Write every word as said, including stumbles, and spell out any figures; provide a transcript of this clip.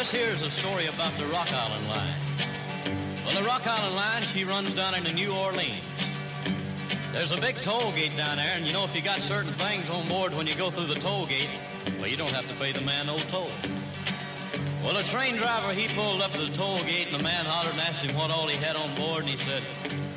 this here is a story about the Rock Island Line. Well, the Rock Island Line, she runs down into New Orleans. There's a big toll gate down there, and you know if you got certain things on board when you go through the toll gate, well, you don't have to pay the man no toll. Well, the train driver, he pulled up to the toll gate, and the man hollered and asked him what all he had on board, and he said,